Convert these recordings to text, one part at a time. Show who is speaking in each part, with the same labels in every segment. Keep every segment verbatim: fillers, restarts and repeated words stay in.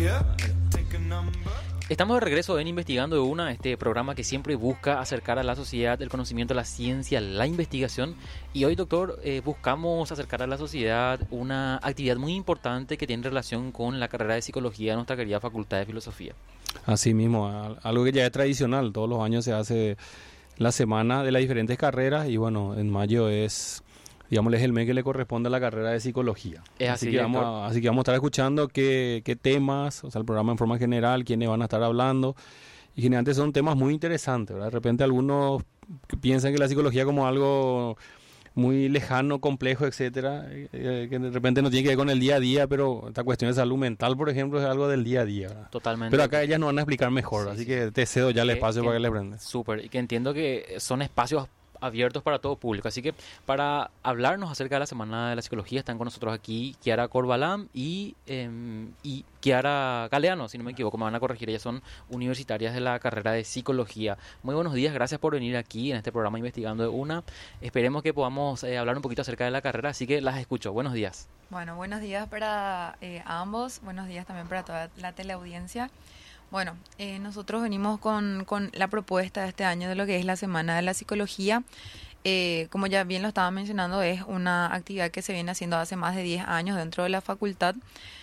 Speaker 1: Estamos de regreso en Investigando de Una, este programa que siempre busca acercar a la sociedad el conocimiento, la ciencia, la investigación. Y hoy, doctor, eh, buscamos acercar a la sociedad una actividad muy importante que tiene relación con la carrera de psicología de nuestra querida Facultad de Filosofía.
Speaker 2: Así mismo, algo que ya es tradicional, todos los años se hace la semana de las diferentes carreras y bueno, en mayo es, digamos, es el mes que le corresponde a la carrera de psicología.
Speaker 1: Es
Speaker 2: así,
Speaker 1: así,
Speaker 2: que vamos a, así que vamos a estar escuchando qué, qué temas, o sea, el programa en forma general, quiénes van a estar hablando. Y generalmente son temas muy interesantes, ¿verdad? De repente algunos piensan que la psicología como algo muy lejano, complejo, etcétera, eh, que de repente no tiene que ver con el día a día, pero esta cuestión de salud mental, por ejemplo, es algo del día a día, ¿verdad?
Speaker 1: Totalmente.
Speaker 2: Pero acá ellas nos van a explicar mejor,
Speaker 1: Sí,
Speaker 2: así
Speaker 1: sí.
Speaker 2: que te cedo ya el
Speaker 1: Que-
Speaker 2: espacio
Speaker 1: que-
Speaker 2: para que le aprendas.
Speaker 1: Súper, y que entiendo que son espacios abiertos para todo público. Así que para hablarnos acerca de la Semana de la Psicología están con nosotros aquí Kiara Corbalán y, eh, y Kiara Galeano, si no me equivoco, me van a corregir, ellas son universitarias de la carrera de Psicología. Muy buenos días, gracias por venir aquí en este programa Investigando de Una. Esperemos que podamos eh, hablar un poquito acerca de la carrera, así que las escucho. Buenos días.
Speaker 3: Bueno, buenos días para eh, ambos, buenos días también para toda la teleaudiencia. Bueno, eh, nosotros venimos con, con la propuesta de este año de lo que es la Semana de la Psicología. Eh, como ya bien lo estaba mencionando, es una actividad que se viene haciendo hace más de diez años dentro de la facultad.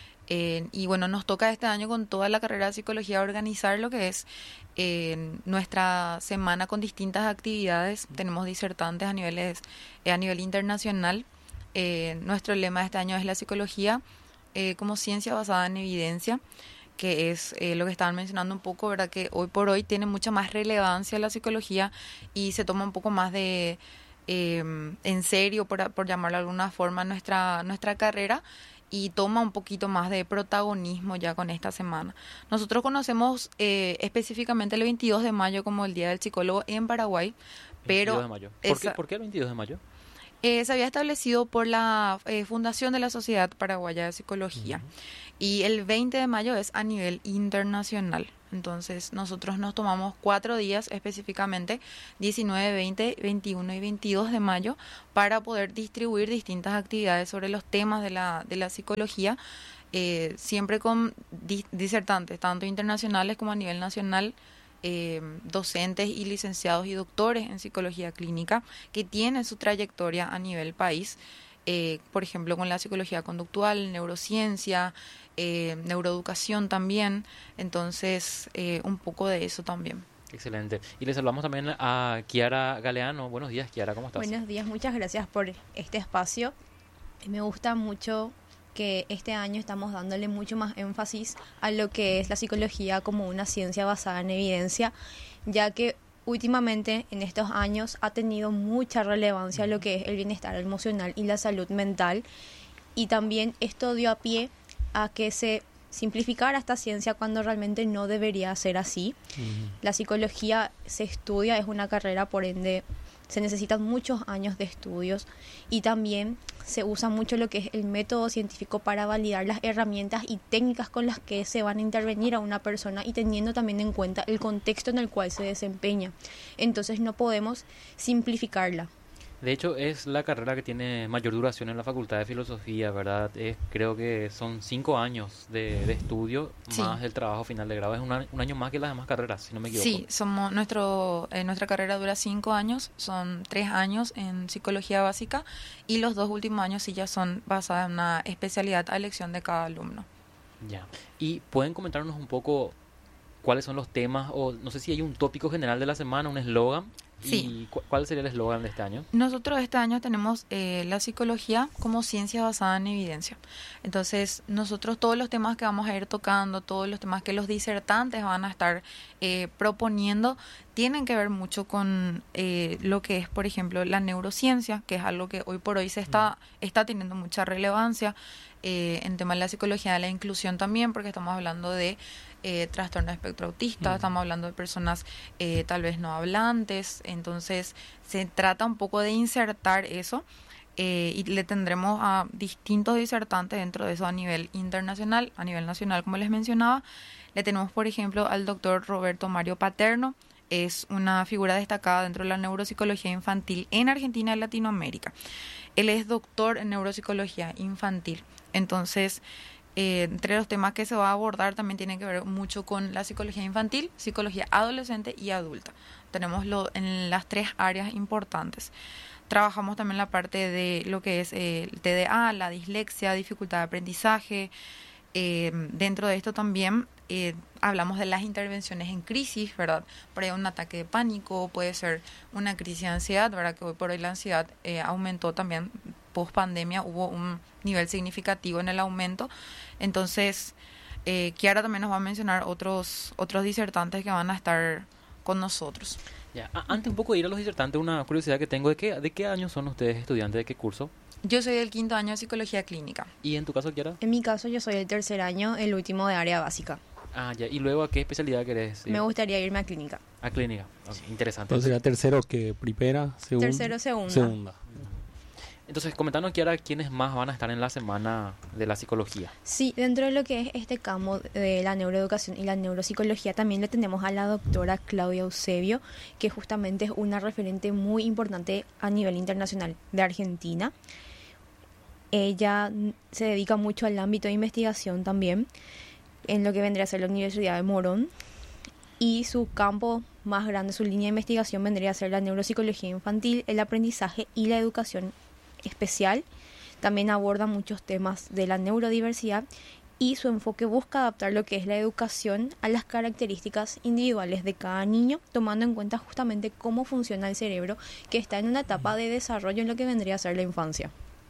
Speaker 3: Eh, y bueno, nos toca este año con toda la carrera de Psicología organizar lo que es eh, nuestra semana con distintas actividades. Tenemos disertantes a, niveles, eh, a nivel internacional. Eh, nuestro lema de este año es la psicología eh, como ciencia basada en evidencia, que es eh, lo que estaban mencionando un poco, ¿verdad? Que hoy por hoy tiene mucha más relevancia la psicología y se toma un poco más de eh, en serio, por, por llamarlo de alguna forma, nuestra, nuestra carrera, y toma un poquito más de protagonismo ya con esta semana. Nosotros conocemos eh, específicamente el veintidós de mayo como el Día del Psicólogo en Paraguay, pero
Speaker 1: veintidós de mayo. ¿Por qué,
Speaker 3: esa-
Speaker 1: ¿Por qué el veintidós de mayo?
Speaker 3: eh, se había establecido por la eh, Fundación de la Sociedad Paraguaya de Psicología.
Speaker 1: Ujú.
Speaker 3: Y el veinte de mayo es a nivel internacional. Entonces nosotros nos tomamos cuatro días específicamente, diecinueve, veinte, veintiuno y veintidós de mayo, para poder distribuir distintas actividades sobre los temas de la, de la psicología, eh, siempre con dis- disertantes, tanto internacionales como a nivel nacional, eh, docentes y licenciados y doctores en psicología clínica que tienen su trayectoria a nivel país. Eh, por ejemplo, con la psicología conductual, neurociencia, eh, neuroeducación también. Entonces, eh, un poco de eso también.
Speaker 1: Excelente. Y le saludamos también a Kiara Galeano. Buenos días, Kiara, ¿cómo estás?
Speaker 4: Buenos días, muchas gracias por este espacio. Me gusta mucho que este año estamos dándole mucho más énfasis a lo que es la psicología como una ciencia basada en evidencia, ya que últimamente en estos años ha tenido mucha relevancia lo que es el bienestar emocional y la salud mental, y también esto dio a pie a que se simplificara esta ciencia cuando realmente no debería ser así.
Speaker 2: Ujú.
Speaker 4: La psicología se estudia, es una carrera, por ende se necesitan muchos años de estudios, y también se usa mucho lo que es el método científico para validar las herramientas y técnicas con las que se van a intervenir a una persona, y teniendo también en cuenta el contexto en el cual se desempeña. Entonces no podemos simplificarla.
Speaker 1: De hecho, es la carrera que tiene mayor duración en la Facultad de Filosofía, ¿verdad? Es, creo que son cinco años de, de estudio,
Speaker 3: Sí.
Speaker 1: más el trabajo final de grado. Es un, a- un año más que las demás carreras, si no me equivoco.
Speaker 3: Sí, somos nuestro, eh, nuestra carrera dura cinco años, son tres años en psicología básica, y los dos últimos años sí ya son basadas en una especialidad a elección de cada alumno.
Speaker 1: Ya. ¿Y pueden comentarnos un poco cuáles son los temas, o no sé si hay un tópico general de la semana, un eslogan?
Speaker 3: Sí.
Speaker 1: ¿Y cu- cuál sería el eslogan de este año?
Speaker 3: Nosotros este año tenemos eh, la psicología como ciencia basada en evidencia. Entonces, nosotros todos los temas que vamos a ir tocando, todos los temas que los disertantes van a estar eh, proponiendo, tienen que ver mucho con eh, lo que es, por ejemplo, la neurociencia, que es algo que hoy por hoy se está, está teniendo mucha relevancia, eh, en tema de la psicología de la inclusión también, porque estamos hablando de eh, trastorno de espectro autista,
Speaker 1: Mm.
Speaker 3: estamos hablando de personas eh, tal vez no hablantes. Entonces se trata un poco de insertar eso, eh, y le tendremos a distintos disertantes dentro de eso a nivel internacional, a nivel nacional, como les mencionaba. Le tenemos, por ejemplo, al doctor Roberto Mario Paterno. Es una figura destacada dentro de la neuropsicología infantil en Argentina y Latinoamérica. Él es doctor en neuropsicología infantil. Entonces, Eh, entre los temas que se va a abordar también tiene que ver mucho con la psicología infantil, psicología adolescente y adulta. Tenemos lo, en las tres áreas importantes. Trabajamos también la parte de lo que es eh, el T D A, la dislexia, dificultad de aprendizaje. Eh, dentro de esto también eh, hablamos de las intervenciones en crisis, ¿verdad? Por ahí un ataque de pánico, puede ser una crisis de ansiedad, ¿verdad? Que hoy por hoy la ansiedad eh, aumentó también post pandemia, hubo un nivel significativo en el aumento. Entonces, eh, Kiara también nos va a mencionar otros, otros disertantes que van a estar con nosotros.
Speaker 1: Ya, antes un poco de ir a los disertantes, una curiosidad que tengo, ¿de qué, de qué año son ustedes estudiantes? ¿De qué curso?
Speaker 3: Yo soy del quinto año de psicología clínica.
Speaker 1: ¿Y en tu caso, Kiara?
Speaker 4: En mi caso, yo soy el tercer año, el último de área básica.
Speaker 1: Ah, ya. ¿Y luego a qué especialidad querés ir?
Speaker 4: Me gustaría irme a clínica.
Speaker 1: A clínica. Okay, interesante.
Speaker 2: Entonces, ¿será tercero que primera, segunda?
Speaker 4: Tercero, segunda.
Speaker 2: Segunda.
Speaker 1: Entonces, comentanos, Kiara, ¿quiénes más van a estar en la semana de la psicología?
Speaker 4: Sí, dentro de lo que es este campo de la neuroeducación y la neuropsicología, también le tenemos a la doctora Claudia Eusebio, que justamente es una referente muy importante a nivel internacional de Argentina. Ella se dedica mucho al ámbito de investigación también, en lo que vendría a ser la Universidad de Morón, y su campo más grande, su línea de investigación vendría a ser la neuropsicología infantil, el aprendizaje y la educación especial. También aborda muchos temas de la neurodiversidad y su enfoque busca adaptar lo que es la educación a las características individuales de cada niño, tomando en cuenta justamente cómo funciona el cerebro, que está en una etapa de desarrollo en lo que vendría a ser la infancia.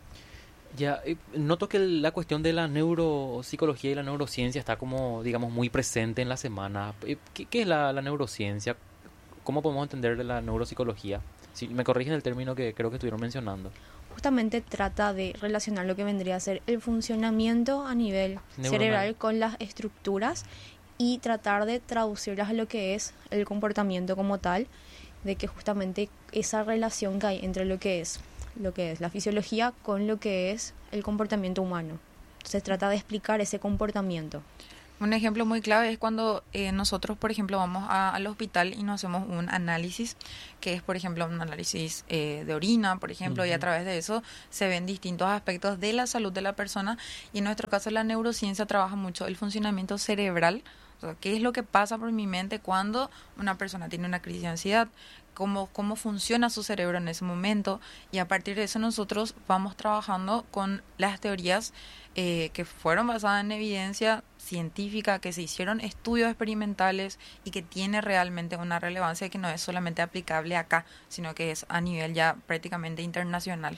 Speaker 1: Ya, eh, noto que la cuestión de la neuropsicología y la neurociencia está como, digamos, muy presente en la semana. Eh, ¿Qué, qué es la, la neurociencia? ¿Cómo podemos entender de la neuropsicología? Si me corrigen el término que creo que estuvieron mencionando.
Speaker 4: Justamente trata de relacionar lo que vendría a ser el funcionamiento a nivel
Speaker 1: Neuronal.
Speaker 4: cerebral con las estructuras y tratar de traducirlas a lo que es el comportamiento como tal, de que justamente esa relación que hay entre lo que es lo que es la fisiología con lo que es el comportamiento humano. Se trata de explicar ese comportamiento.
Speaker 3: Un ejemplo muy clave es cuando eh, nosotros, por ejemplo, vamos a, al hospital y nos hacemos un análisis, que es, por ejemplo, un análisis eh, de orina, por ejemplo, uh-huh. y a través de eso se ven distintos aspectos de la salud de la persona. Y en nuestro caso, la neurociencia trabaja mucho el funcionamiento cerebral. O sea, ¿qué es lo que pasa por mi mente cuando una persona tiene una crisis de ansiedad? Cómo, cómo funciona su cerebro en ese momento, y a partir de eso nosotros vamos trabajando con las teorías eh, que fueron basadas en evidencia científica, que se hicieron estudios experimentales y que tiene realmente una relevancia que no es solamente aplicable acá, sino que es a nivel ya prácticamente internacional.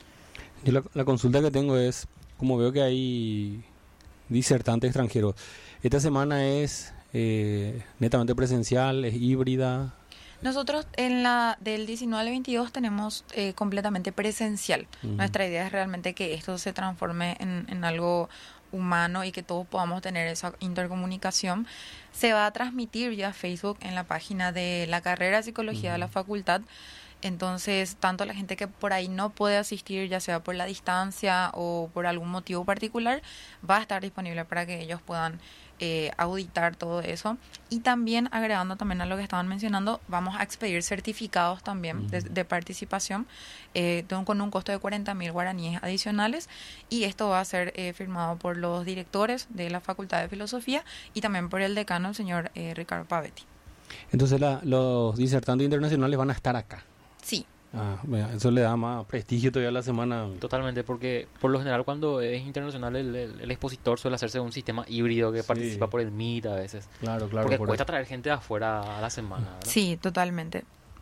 Speaker 2: Yo la, la consulta que tengo es, como veo que hay disertantes extranjeros, esta semana es eh, netamente presencial, es híbrida.
Speaker 3: Nosotros en la del diecinueve al veintidós tenemos eh, completamente presencial. Uh-huh. Nuestra idea es realmente que esto se transforme en, en algo humano y que todos podamos tener esa intercomunicación. Se va a transmitir vía Facebook en la página de la carrera de psicología uh-huh. de la facultad. Entonces, tanto la gente que por ahí no puede asistir, ya sea por la distancia o por algún motivo particular, va a estar disponible para que ellos puedan eh, auditar todo eso. Y también, agregando también a lo que estaban mencionando, vamos a expedir certificados también uh-huh. de, de participación eh, con un costo de cuarenta mil guaraníes adicionales, y esto va a ser eh, firmado por los directores de la Facultad de Filosofía y también por el decano, el señor eh, Ricardo Pavetti.
Speaker 2: Entonces, la, los disertantes internacionales van a estar acá.
Speaker 3: Sí.
Speaker 2: Ah, eso le da más prestigio todavía a la semana.
Speaker 1: Totalmente, porque por lo general cuando es internacional el, el, el expositor suele hacerse un sistema híbrido que sí. participa por el Meet a veces.
Speaker 2: Claro, claro.
Speaker 1: Porque
Speaker 2: por
Speaker 1: cuesta
Speaker 2: eso.
Speaker 1: traer gente de afuera a la semana, ¿verdad?
Speaker 3: Sí, totalmente.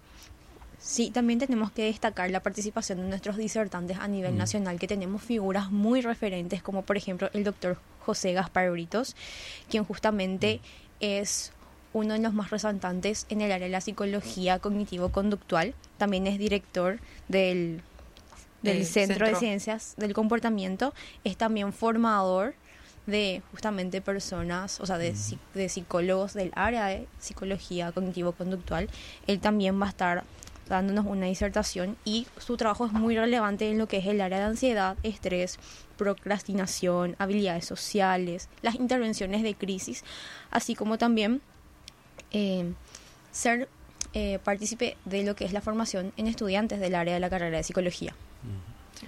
Speaker 4: Sí, también tenemos que destacar la participación de nuestros disertantes a nivel mm. nacional, que tenemos figuras muy referentes, como por ejemplo el doctor José Gaspar Britos, quien justamente mm. es uno de los más resaltantes en el área de la psicología cognitivo-conductual. También es director del, del Centro, Centro de Ciencias del Comportamiento. Es también formador de justamente personas, o sea, de, uh-huh. de psicólogos del área de psicología cognitivo-conductual. Él también va a estar dándonos una disertación y su trabajo es muy relevante en lo que es el área de ansiedad, estrés, procrastinación, habilidades sociales, las intervenciones de crisis, así como también Eh, ser eh, partícipe de lo que es la formación en estudiantes del área de la carrera de psicología.
Speaker 1: Uh-huh.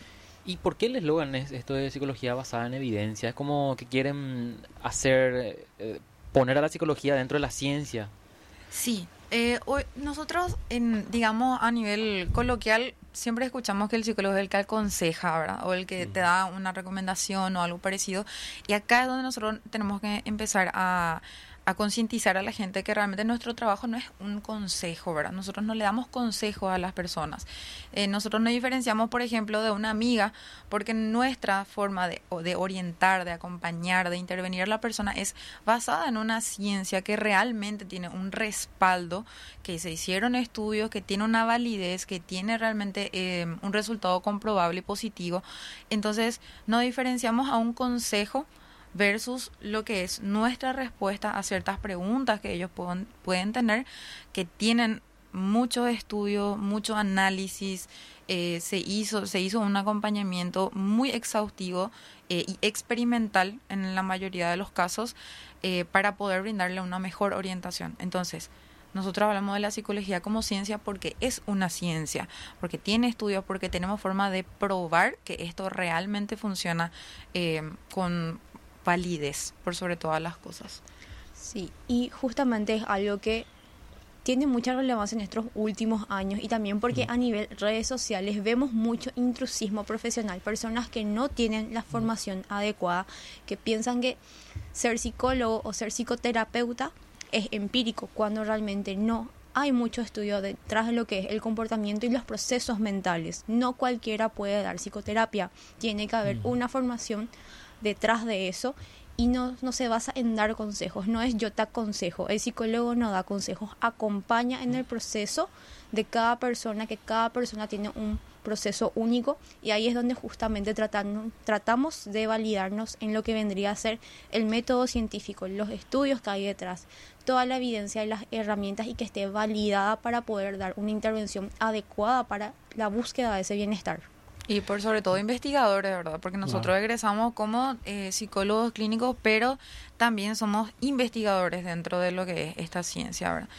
Speaker 1: ¿Y por qué el eslogan es esto de psicología basada en evidencia? Es como que quieren hacer, eh, poner a la psicología dentro de la ciencia.
Speaker 3: Sí, eh, hoy nosotros, en, digamos, a nivel coloquial, siempre escuchamos que el psicólogo es el que aconseja, ¿verdad? O el que te da una recomendación o algo parecido. Y acá es donde nosotros tenemos que empezar a, a concientizar a la gente que realmente nuestro trabajo no es un consejo, ¿verdad? Nosotros no le damos consejos a las personas. Eh, nosotros nos diferenciamos, por ejemplo, de una amiga, porque nuestra forma de, de orientar, de acompañar, de intervenir a la persona es basada en una ciencia que realmente tiene un respaldo, que se hicieron estudios, que tiene una validez, que tiene realmente eh, un resultado comprobable y positivo. Entonces, nos diferenciamos a un consejo versus lo que es nuestra respuesta a ciertas preguntas que ellos pueden, pueden tener, que tienen muchos estudios, mucho análisis, eh, se hizo se hizo un acompañamiento muy exhaustivo eh, y experimental en la mayoría de los casos eh, para poder brindarle una mejor orientación. Entonces, nosotros hablamos de la psicología como ciencia porque es una ciencia, porque tiene estudios, porque tenemos forma de probar que esto realmente funciona eh, con validez por sobre todas las cosas.
Speaker 4: Sí, y justamente es algo que tiene mucha relevancia en estos últimos años y también porque a nivel redes sociales vemos mucho intrusismo profesional, personas que no tienen la formación adecuada, que piensan que ser psicólogo o ser psicoterapeuta es empírico, cuando realmente no. Hay mucho estudio detrás de lo que es el comportamiento y los procesos mentales. No cualquiera puede dar psicoterapia, tiene que haber una formación detrás de eso y no, no se basa en dar consejos, no es yo te aconsejo, el psicólogo no da consejos, acompaña en el proceso de cada persona, que cada persona tiene un proceso único y ahí es donde justamente tratando, tratamos de validarnos en lo que vendría a ser el método científico, los estudios que hay detrás, toda la evidencia y las herramientas y que esté validada para poder dar una intervención adecuada para la búsqueda de ese bienestar.
Speaker 3: Y por sobre todo investigadores, ¿verdad? Porque nosotros wow. egresamos como eh, psicólogos clínicos, pero también somos investigadores dentro de lo que es esta ciencia, ¿verdad?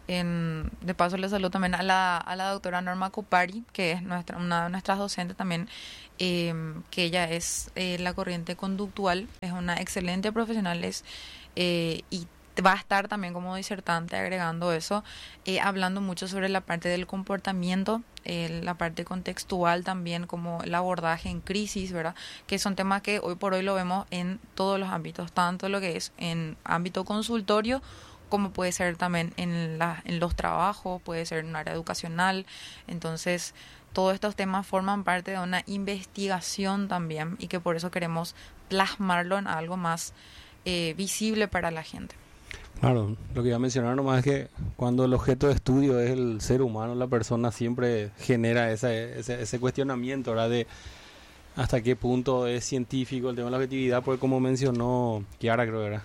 Speaker 3: En, de paso le saludo también a la, a la doctora Norma Copari, que es nuestra, una de nuestras docentes también, eh, que ella es eh, la corriente conductual, es una excelente profesional es, eh, y va a estar también como disertante agregando eso, eh, hablando mucho sobre la parte del comportamiento, eh, la parte contextual también, como el abordaje en crisis, ¿verdad? Que son temas que hoy por hoy lo vemos en todos los ámbitos, tanto lo que es en ámbito consultorio, como puede ser también en, la, en los trabajos, puede ser en un área educacional. Entonces, todos estos temas forman parte de una investigación también y que por eso queremos plasmarlo en algo más eh, visible para la gente.
Speaker 2: Claro, lo que iba a mencionar nomás es que cuando el objeto de estudio es el ser humano, la persona siempre genera ese, ese, ese cuestionamiento, ¿verdad? De hasta qué punto es científico el tema de la objetividad, porque como mencionó Kiara, creo que era,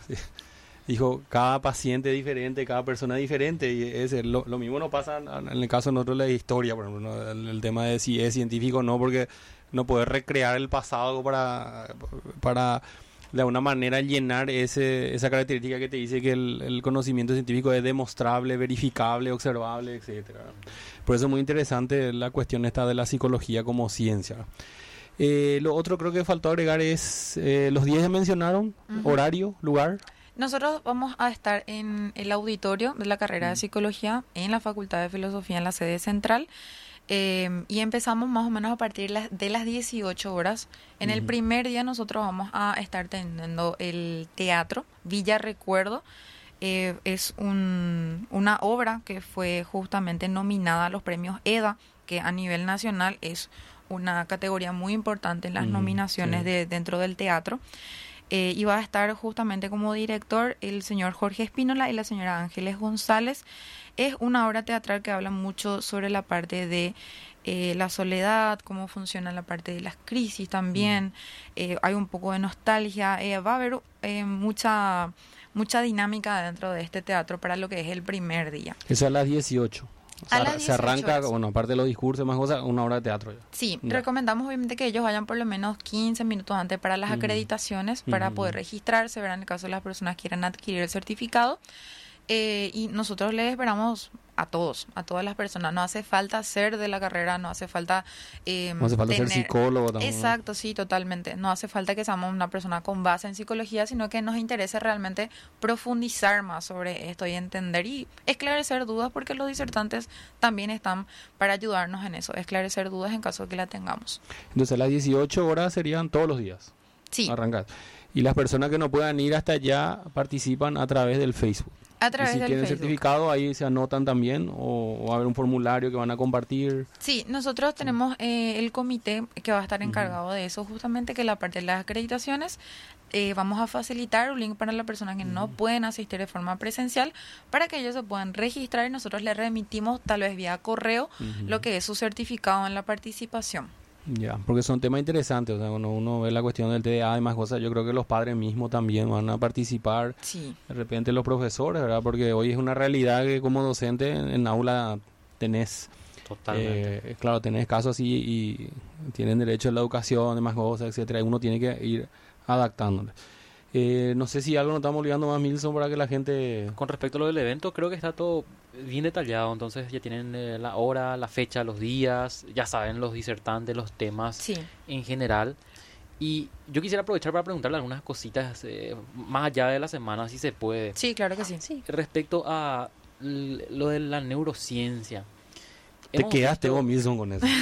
Speaker 2: dijo, cada paciente es diferente, cada persona es diferente, y es lo, lo mismo no pasa en el caso de nosotros de la historia, por ejemplo, ¿no? el, el tema de si es científico o no, porque no puedes recrear el pasado para... para de alguna manera llenar ese esa característica que te dice que el, el conocimiento científico es demostrable, verificable, observable, etcétera. Por eso es muy interesante la cuestión esta de la psicología como ciencia. Eh, lo otro creo que faltó agregar es eh, los días que mencionaron, uh-huh. horario, lugar.
Speaker 3: Nosotros vamos a estar en el auditorio de la carrera uh-huh. de psicología en la Facultad de Filosofía en la sede central. Eh, y empezamos más o menos a partir las, de las dieciocho horas. En uh-huh. el primer día nosotros vamos a estar teniendo el teatro Villa Recuerdo. Eh, es un, una obra que fue justamente nominada a los premios E D A, que a nivel nacional es una categoría muy importante en las uh-huh. nominaciones sí. de, dentro del teatro. Eh, y va a estar justamente como director el señor Jorge Espínola y la señora Ángeles González. Es una obra teatral que habla mucho sobre la parte de eh, la soledad, cómo funciona la parte de las crisis también. Mm. Eh, hay un poco de nostalgia. Eh, va a haber eh, mucha mucha dinámica dentro de este teatro para lo que es el primer día.
Speaker 2: Eso a las dieciocho. O sea,
Speaker 3: a las
Speaker 2: se arranca, horas. Bueno, aparte de los discursos y más cosas, una hora de teatro. Ya.
Speaker 3: Sí,
Speaker 2: ya.
Speaker 3: Recomendamos obviamente que ellos vayan por lo menos quince minutos antes para las mm. acreditaciones, mm. para poder registrarse, verán en el caso de las personas que quieran adquirir el certificado. Eh, y nosotros les esperamos a todos, a todas las personas. No hace falta ser de la carrera, no hace falta... Eh,
Speaker 2: No hace falta ser
Speaker 3: tener-
Speaker 2: psicólogo también.
Speaker 3: Exacto, sí, totalmente. No hace falta que seamos una persona con base en psicología, sino que nos interese realmente profundizar más sobre esto y entender y esclarecer dudas, porque los disertantes también están para ayudarnos en eso, esclarecer dudas en caso de que la tengamos.
Speaker 2: Entonces las dieciocho horas serían todos los días.
Speaker 3: Sí,
Speaker 2: Arrancar. Y las personas que no puedan ir hasta allá participan a través del Facebook.
Speaker 3: a través
Speaker 2: y si
Speaker 3: del
Speaker 2: tienen
Speaker 3: Facebook.
Speaker 2: certificado, ahí se anotan también, o, o va a haber un formulario que van a compartir.
Speaker 3: Sí, nosotros tenemos eh, el comité que va a estar encargado de eso, justamente que la parte de las acreditaciones, eh, vamos a facilitar un link para las personas que no pueden asistir de forma presencial, para que ellos se puedan registrar y nosotros les remitimos tal vez vía correo
Speaker 2: Ujú.
Speaker 3: lo que es su certificado en la participación.
Speaker 2: Ya, porque son temas interesantes. O sea, cuando uno ve la cuestión del T D A y más cosas, yo creo que los padres mismos también van a participar.
Speaker 3: Sí,
Speaker 2: De repente los profesores, ¿verdad? Porque hoy es una realidad que como docente en, en aula tenés,
Speaker 1: Totalmente.
Speaker 2: eh, claro, tenés casos así y tienen derecho a la educación, demás cosas, etcétera. Y uno tiene que ir adaptándole. Eh, no sé si algo nos estamos olvidando más, Milson, para que la gente...
Speaker 1: Con respecto a lo del evento, creo que está todo bien detallado. Entonces ya tienen eh, la hora, la fecha, los días, ya saben los disertantes, los temas
Speaker 3: sí.
Speaker 1: en general. Y yo quisiera aprovechar para preguntarle algunas cositas eh, más allá de la semana, si se puede.
Speaker 3: Sí, claro que sí.
Speaker 4: Sí.
Speaker 1: Respecto a l- lo de la neurociencia.
Speaker 2: Te
Speaker 1: Hemos
Speaker 2: quedaste
Speaker 1: visto-
Speaker 2: vos, Milson, con eso.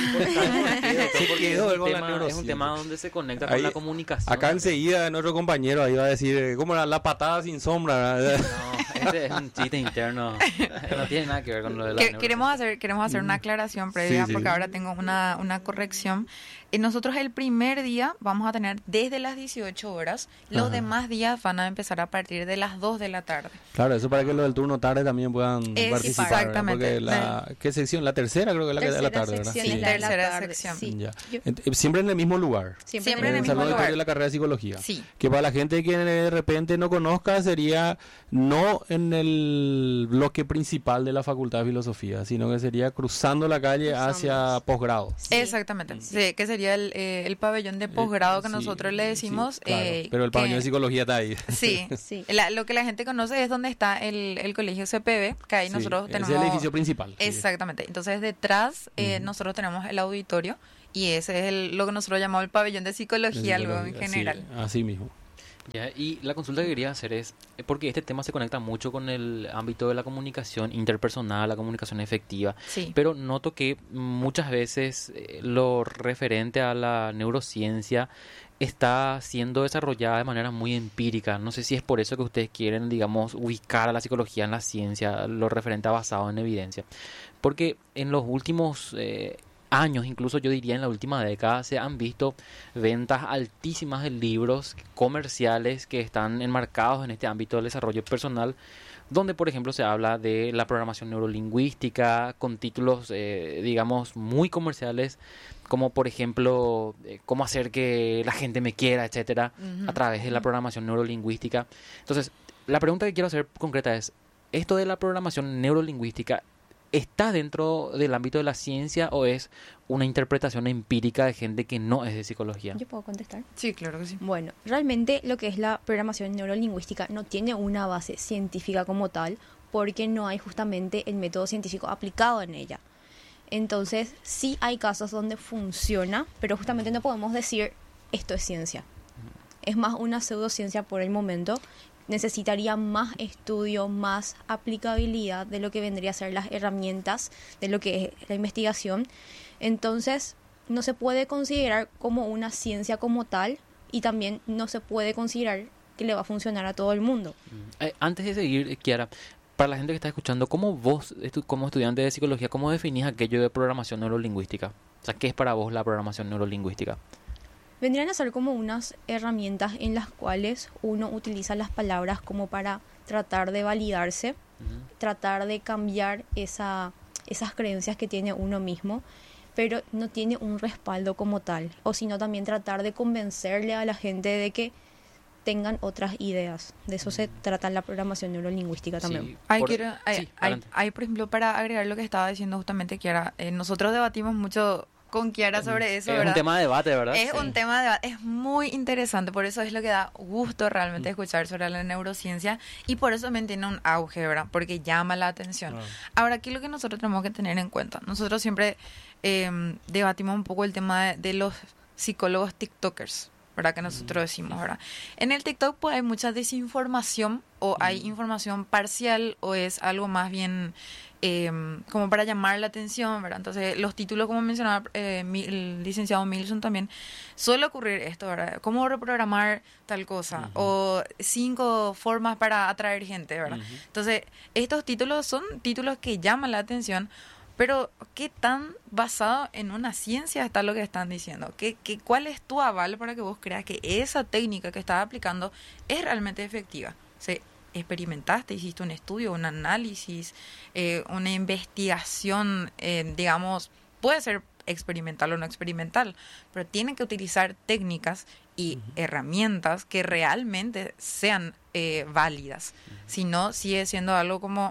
Speaker 1: Se
Speaker 2: quedó
Speaker 1: es,
Speaker 2: con
Speaker 1: un
Speaker 2: la
Speaker 1: tema, es un
Speaker 2: neurociencia.
Speaker 1: tema donde se conecta
Speaker 2: Ahí-
Speaker 1: con la comunicación.
Speaker 2: Acá enseguida nuestro compañero ahí va a decir, eh, ¿cómo era? La patada sin sombra, ¿verdad?
Speaker 1: No, este es un chiste interno. No tiene nada que ver con lo de la
Speaker 3: Que-
Speaker 1: neurociencia.
Speaker 3: queremos hacer queremos hacer una aclaración previa,
Speaker 2: Sí, sí.
Speaker 3: porque ahora tengo una, una corrección. Eh, nosotros el primer día vamos a tener desde las dieciocho horas, los
Speaker 2: Ajá.
Speaker 3: demás días van a empezar a partir de las dos de la tarde.
Speaker 2: Claro, eso para que los del turno tarde también puedan
Speaker 3: Es-
Speaker 2: participar. ¿verdad?
Speaker 3: exactamente.
Speaker 2: Porque la, ¿qué sección? La tercera creo que es la que da de la
Speaker 4: Tercera
Speaker 2: tarde, ¿verdad?
Speaker 4: sección
Speaker 3: Sí,
Speaker 4: es la de la
Speaker 3: tercera
Speaker 4: tarde,
Speaker 3: sección.
Speaker 4: sí.
Speaker 2: Ya.
Speaker 4: Yo-
Speaker 2: Ent- eh, siempre en el mismo lugar.
Speaker 3: Siempre en
Speaker 2: en
Speaker 3: el
Speaker 2: el
Speaker 3: mismo
Speaker 2: Salón de
Speaker 3: lugar.
Speaker 2: Historia de la carrera de Psicología.
Speaker 3: Sí.
Speaker 2: Que para la gente que de repente no conozca, sería no en el bloque principal de la Facultad de Filosofía, sino que sería cruzando la calle
Speaker 3: Cruzando.
Speaker 2: hacia posgrado.
Speaker 4: Sí.
Speaker 3: Exactamente, sí, que sería el, eh, el pabellón de posgrado que
Speaker 2: Sí,
Speaker 3: nosotros le
Speaker 2: sí,
Speaker 3: decimos.
Speaker 2: claro,
Speaker 3: eh,
Speaker 2: pero el
Speaker 3: que-
Speaker 2: pabellón de Psicología está ahí.
Speaker 3: Sí,
Speaker 4: Sí.
Speaker 3: La- lo que la gente conoce es donde está el, el colegio C P B, que ahí
Speaker 2: Sí,
Speaker 3: nosotros
Speaker 2: es
Speaker 3: tenemos...
Speaker 2: el edificio principal. sí.
Speaker 3: Exactamente. Entonces, detrás eh,
Speaker 2: Ujú.
Speaker 3: nosotros tenemos el auditorio y ese es el, lo que nosotros llamamos el pabellón de psicología,
Speaker 2: De
Speaker 3: luego en
Speaker 2: psicología,
Speaker 3: general.
Speaker 2: sí, así mismo.
Speaker 1: Ya, y la consulta que quería hacer es, eh, porque este tema se conecta mucho con el ámbito de la comunicación interpersonal, la comunicación efectiva,
Speaker 3: Sí.
Speaker 1: pero noto que muchas veces eh, lo referente a la neurociencia está siendo desarrollada de manera muy empírica. No sé si es por eso que ustedes quieren, digamos, ubicar a la psicología en la ciencia, lo referente a basado en evidencia. Porque en los últimos eh, años, incluso yo diría en la última década, se han visto ventas altísimas de libros comerciales que están enmarcados en este ámbito del desarrollo personal, donde por ejemplo se habla de la programación neurolingüística con títulos, eh, digamos, muy comerciales, como por ejemplo, eh, cómo hacer que la gente me quiera, etcétera,
Speaker 3: Ujú.
Speaker 1: a través de la programación neurolingüística. Entonces, la pregunta que quiero hacer concreta es, ¿esto de la programación neurolingüística está dentro del ámbito de la ciencia o es una interpretación empírica de gente que no es de psicología?
Speaker 4: ¿Yo puedo contestar?
Speaker 3: Sí, claro que sí.
Speaker 4: Bueno, realmente lo que es la programación neurolingüística no tiene una base científica como tal, porque no hay justamente el método científico aplicado en ella. Entonces, sí hay casos donde funciona, pero justamente no podemos decir esto es ciencia. Es más una pseudociencia por el momento. Necesitaría más estudio, más aplicabilidad de lo que vendría a ser las herramientas, de lo que es la investigación. Entonces, no se puede considerar como una ciencia como tal y también no se puede considerar que le va a funcionar a todo el mundo.
Speaker 1: Eh, antes de seguir, eh, Kiara, para la gente que está escuchando, ¿cómo vos, estu- como estudiante de psicología, cómo definís aquello de programación neurolingüística? O sea, ¿qué es para vos la programación neurolingüística?
Speaker 4: Vendrían a ser como unas herramientas en las cuales uno utiliza las palabras como para tratar de validarse,
Speaker 1: Ujú.
Speaker 4: tratar de cambiar esa, esas creencias que tiene uno mismo, pero no tiene un respaldo como tal. O sino también tratar de convencerle a la gente de que tengan otras ideas. De eso se trata la programación neurolingüística también.
Speaker 1: Sí,
Speaker 3: Hay,
Speaker 1: por-
Speaker 3: quiero- hay,
Speaker 1: sí,
Speaker 3: hay,
Speaker 1: adelante.
Speaker 3: hay, por ejemplo, para agregar lo que estaba diciendo justamente Kiara, eh, nosotros debatimos mucho con Kiara sobre eso,
Speaker 1: Es
Speaker 3: ¿verdad?
Speaker 1: un tema de debate, ¿verdad?
Speaker 3: Es
Speaker 1: Sí.
Speaker 3: un tema de, es muy interesante, por eso es lo que da gusto realmente escuchar sobre la neurociencia y por eso también tiene un auge, ¿verdad? Porque llama la atención.
Speaker 2: Claro.
Speaker 3: Ahora, aquí lo que nosotros tenemos que tener en cuenta, nosotros siempre eh, debatimos un poco el tema de, de los psicólogos tiktokers, ¿verdad? Que nosotros decimos, ¿verdad? En el TikTok pues hay mucha desinformación o hay información parcial o es algo más bien eh, como para llamar la atención, ¿verdad? Entonces los títulos, como mencionaba eh, mi- el licenciado Milson también, suele ocurrir esto, ¿verdad? Cómo reprogramar tal cosa o cinco formas para atraer gente, ¿verdad? Entonces estos títulos son títulos que llaman la atención. Pero, ¿qué tan basado en una ciencia está lo que están diciendo? ¿Qué, qué, ¿Cuál es tu aval para que vos creas que esa técnica que estás aplicando es realmente efectiva? O sea, experimentaste, hiciste un estudio, un análisis, eh, una investigación, eh, digamos, puede ser experimental o no experimental, pero tienen que utilizar técnicas y uh-huh. herramientas que realmente sean eh, válidas. Uh-huh. Si no, sigue siendo algo como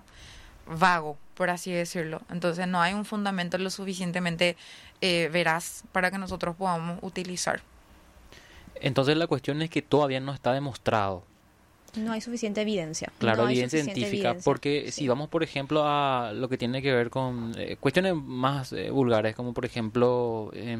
Speaker 3: vago, por así decirlo. Entonces no hay un fundamento lo suficientemente eh, veraz para que nosotros podamos utilizar.
Speaker 1: Entonces la cuestión es que todavía no está demostrado.
Speaker 4: No hay suficiente evidencia.
Speaker 1: Claro,
Speaker 4: no
Speaker 1: evidencia científica,
Speaker 4: evidencia.
Speaker 1: porque
Speaker 4: Sí.
Speaker 1: si vamos, por ejemplo, a lo que tiene que ver con eh, cuestiones más eh, vulgares, como por ejemplo eh,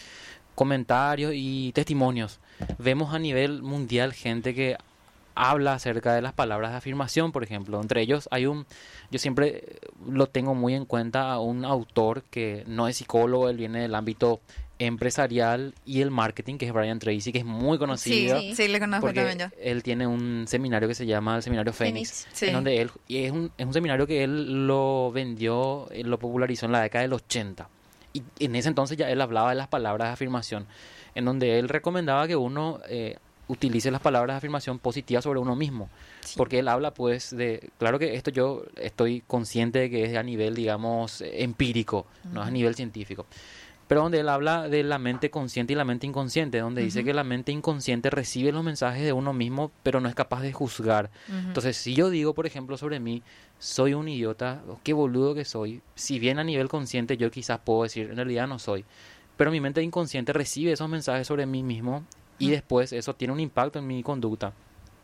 Speaker 1: comentarios y testimonios, vemos a nivel mundial gente que habla acerca de las palabras de afirmación, por ejemplo. Entre ellos hay un, yo siempre lo tengo muy en cuenta, a un autor que no es psicólogo, él viene del ámbito empresarial y el marketing, que es Brian Tracy, que es muy conocido.
Speaker 3: Sí, sí, le conozco
Speaker 1: porque
Speaker 3: también yo.
Speaker 1: él tiene un seminario que se llama el Seminario Fénix,
Speaker 3: Sí.
Speaker 1: en donde él, y es un, es un seminario que él lo vendió, él lo popularizó en la década del ochenta. Y en ese entonces ya él hablaba de las palabras de afirmación, en donde él recomendaba que uno eh, utilice las palabras de afirmación positivas sobre uno mismo. Sí. Porque él habla pues de, claro que esto yo estoy consciente de que es a nivel, digamos, empírico, uh-huh. no es a nivel científico. Pero donde él habla de la mente consciente y la mente inconsciente, donde uh-huh. dice que la mente inconsciente recibe los mensajes de uno mismo, pero no es capaz de juzgar. Uh-huh. Entonces, si yo digo, por ejemplo, sobre mí, soy un idiota, qué boludo que soy, si bien a nivel consciente yo quizás puedo decir, en realidad no soy, pero mi mente inconsciente recibe esos mensajes sobre mí mismo y uh-huh. después eso tiene un impacto en mi conducta.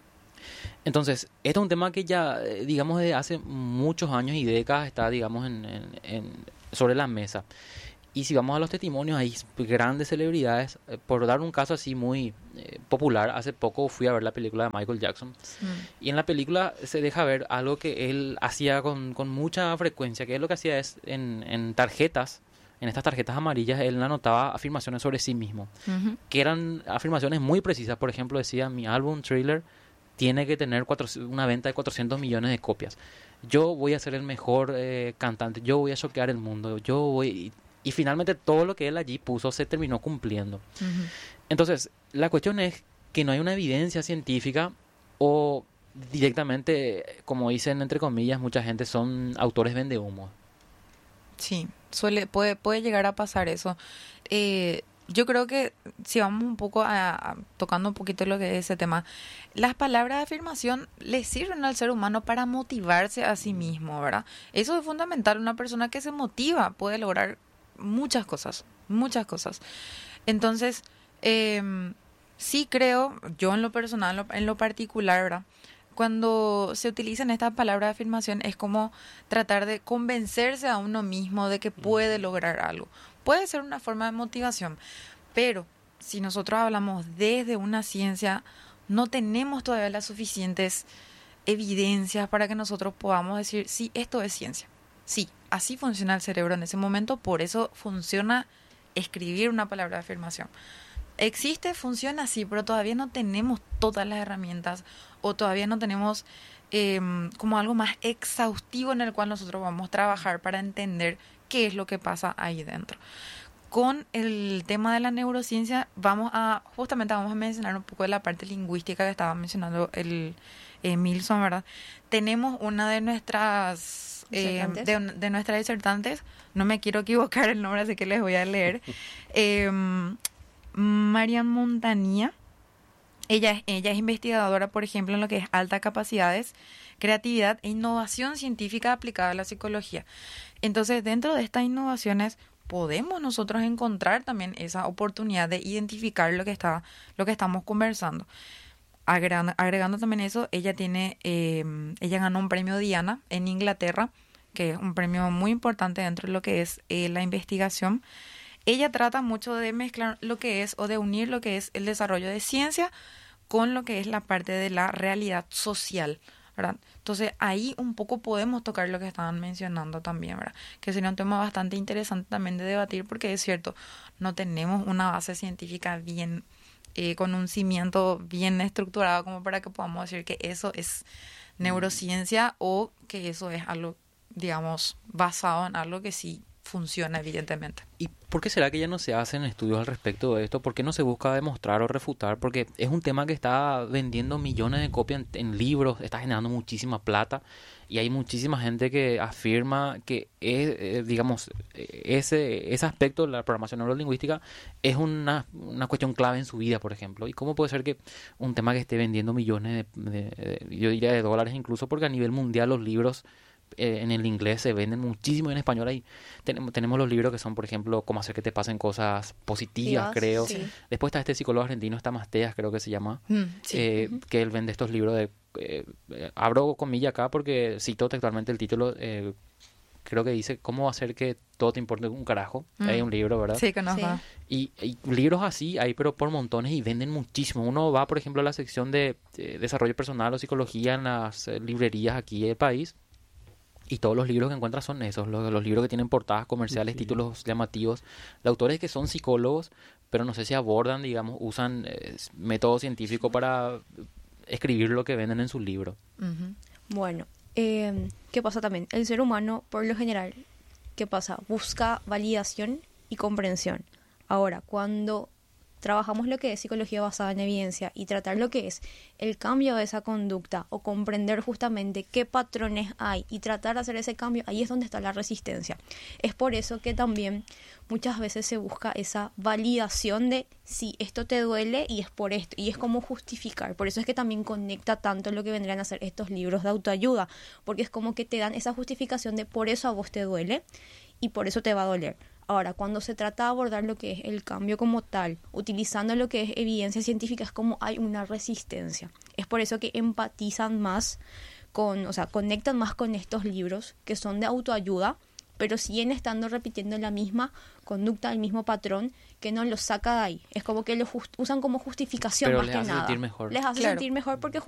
Speaker 1: Entonces, esto es un tema que ya, digamos, desde hace muchos años y décadas está, digamos, en, en, en, sobre la mesa. Y si vamos a los testimonios, hay grandes celebridades. Por dar un caso así muy eh, popular, hace poco fui a ver la película de Michael Jackson. Sí. Y en la película se deja ver algo que él hacía con, con mucha frecuencia, que él lo que hacía es en, en tarjetas, en estas tarjetas amarillas, él anotaba afirmaciones sobre sí mismo, uh-huh. que eran afirmaciones muy precisas. Por ejemplo, decía, mi álbum Thriller tiene que tener cuatro, una venta de cuatrocientos millones de copias. Yo voy a ser el mejor eh, cantante, yo voy a choquear el mundo, yo voy... Y finalmente todo lo que él allí puso se terminó cumpliendo. Uh-huh. Entonces, la cuestión es que no hay una evidencia científica o directamente, como dicen entre comillas, mucha gente son autores vendehumos.
Speaker 3: Sí, suele, puede, puede llegar a pasar eso. Eh, yo creo que si vamos un poco a, a tocando un poquito lo que es ese tema, las palabras de afirmación le sirven al ser humano para motivarse a sí mismo, ¿verdad? Eso es fundamental. Una persona que se motiva puede lograr muchas cosas, muchas cosas. Entonces, eh, sí creo, yo en lo personal, en lo, en lo particular, ¿verdad? Cuando se utilizan estas palabras de afirmación es como tratar de convencerse a uno mismo de que puede lograr algo. Puede ser una forma de motivación, pero si nosotros hablamos desde una ciencia, no tenemos todavía las suficientes evidencias para que nosotros podamos decir, sí, esto es ciencia. Sí, así funciona el cerebro en ese momento, por eso funciona escribir una palabra de afirmación. Existe, funciona así, pero todavía no tenemos todas las herramientas o todavía no tenemos eh, como algo más exhaustivo en el cual nosotros vamos a trabajar para entender qué es lo que pasa ahí dentro. Con el tema de la neurociencia, vamos a, justamente vamos a mencionar un poco de la parte lingüística que estaba mencionando el eh, Milson, ¿verdad? Tenemos una de nuestras... Eh, de, de nuestras disertantes, no me quiero equivocar el nombre, así que les voy a leer. eh, Marian Montanía, ella, ella es investigadora, por ejemplo, en lo que es altas capacidades, creatividad e innovación científica aplicada a la psicología. Entonces, dentro de estas innovaciones, podemos nosotros encontrar también esa oportunidad de identificar lo que está, lo que estamos conversando. Agregando, agregando también eso, ella tiene, eh, ella ganó un premio Diana en Inglaterra, que es un premio muy importante dentro de lo que es eh, la investigación. Ella trata mucho de mezclar lo que es, o de unir lo que es el desarrollo de ciencia con lo que es la parte de la realidad social, ¿verdad? Entonces ahí un poco podemos tocar lo que estaban mencionando también, ¿verdad? Que sería un tema bastante interesante también de debatir, porque es cierto, no tenemos una base científica bien, eh, con un cimiento bien estructurado como para que podamos decir que eso es neurociencia o que eso es algo, digamos, basado en algo que sí funciona evidentemente.
Speaker 1: ¿Y por qué será que ya no se hacen estudios al respecto de esto? ¿Por qué no se busca demostrar o refutar? Porque es un tema que está vendiendo millones de copias en, en libros, está generando muchísima plata y hay muchísima gente que afirma que es, eh, digamos, ese, ese aspecto de la programación neurolingüística es una, una cuestión clave en su vida, por ejemplo. ¿Y cómo puede ser que un tema que esté vendiendo millones de, de, de yo diría de dólares incluso, porque a nivel mundial los libros Eh, en el inglés se venden muchísimo, en español ahí tenemos, tenemos los libros que son, por ejemplo, cómo hacer que te pasen cosas positivas,
Speaker 4: Divas,
Speaker 1: creo.
Speaker 4: sí.
Speaker 1: Después está este psicólogo argentino, está Masteas, creo que se llama,
Speaker 3: Mm, sí.
Speaker 1: eh,
Speaker 3: Ujú.
Speaker 1: que él vende estos libros de... Eh, eh, abro comilla acá porque cito textualmente el título, eh, creo que dice cómo hacer que todo te importe un carajo.
Speaker 3: Mm.
Speaker 1: Hay un libro, ¿verdad?
Speaker 3: Sí, conozco.
Speaker 1: Y, y libros así hay, pero por montones y venden muchísimo. Uno va, por ejemplo, a la sección de eh, desarrollo personal o psicología en las eh, librerías aquí del país. Y todos los libros que encuentras son esos, los, los libros que tienen portadas comerciales,
Speaker 2: Sí.
Speaker 1: títulos llamativos, de autores que son psicólogos, pero no sé si abordan, digamos, usan eh, método científico para escribir lo que venden en sus libros.
Speaker 3: Ujú.
Speaker 4: Bueno, eh, ¿qué pasa también? El ser humano, por lo general, ¿qué pasa? Busca validación y comprensión. Ahora, cuando trabajamos lo que es psicología basada en evidencia y tratar lo que es el cambio de esa conducta o comprender justamente qué patrones hay y tratar de hacer ese cambio, ahí es donde está la resistencia. Es por eso que también muchas veces se busca esa validación de si esto te duele y es por esto, y es como justificar. Por eso es que también conecta tanto lo que vendrían a ser estos libros de autoayuda, porque es como que te dan esa justificación de por eso a vos te duele y por eso te va a doler. Ahora, cuando se trata de abordar lo que es el cambio como tal, utilizando lo que es evidencia científica, es como hay una resistencia. Es por eso que empatizan más con, o sea, conectan más con estos libros que son de autoayuda, pero siguen estando repitiendo la misma conducta, el mismo patrón, que no los saca de ahí. Es como que lo just- usan como justificación
Speaker 1: Pero
Speaker 4: más
Speaker 1: les
Speaker 4: que
Speaker 1: hace
Speaker 4: nada.
Speaker 1: sentir mejor.
Speaker 4: Les hace
Speaker 3: Claro.
Speaker 4: sentir mejor porque